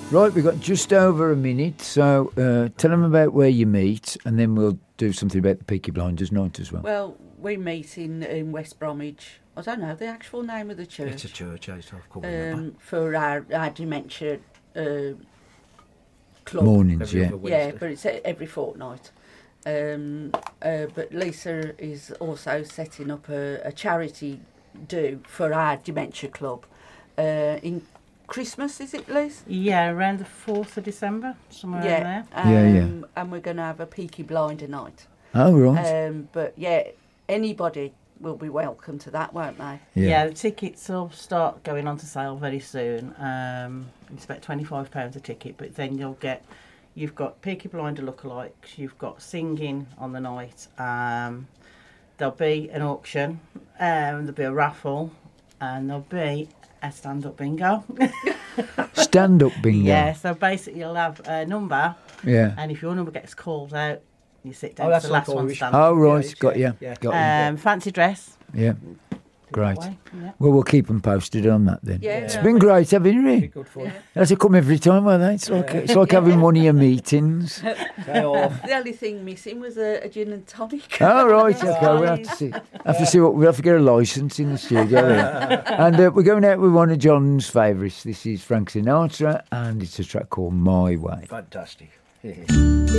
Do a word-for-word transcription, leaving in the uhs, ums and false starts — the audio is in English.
Right, we've got just over a minute, so uh, tell them about where you meet, and then we'll do something about the Peaky Blinders night as well. Well, we meet in, in West Bromwich. I don't know the actual name of the church. It's a church, I can't um, remember. For our, our dementia uh, club. Mornings, Every yeah. other Wednesday. Yeah, but it's e- every fortnight. Um, uh, but Lisa is also setting up a, a charity do for our dementia club uh, in Christmas, is it, Liz? Yeah, around the fourth of December, somewhere Yeah, in there. um, Yeah, yeah. and we're going to have a Peaky Blinder night. Oh, right. Um, but yeah, anybody will be welcome to that, won't they? Yeah. the tickets will start going on to sale very soon. Um, it's about twenty-five pounds a ticket, but then you'll get, you've got Peaky Blinder lookalikes, you've got singing on the night, um, there'll be an auction, um, there'll be a raffle, and there'll be a stand-up bingo. Stand-up bingo. Yeah, so basically you'll have a number, Yeah. and if your number gets called out, you sit down Oh, to that's the like last one Irish. standing. Oh, right, Yeah, got you. yeah. Got you. Um, fancy dress. Yeah, that great. way, yeah. Well, we'll keep them posted on that then. Yeah, It's yeah. been great having you Be here. good fun. Yeah. That's a come every time, won't they? It's like, it's like having one of your meetings. Day off. The only thing missing was a, a gin and tonic. Oh, right, okay. We'll have to see. Have to see what we'll have to get a licence in the studio. then. And uh, we're going out with one of John's favourites. This is Frank Sinatra, and it's a track called My Way. Fantastic.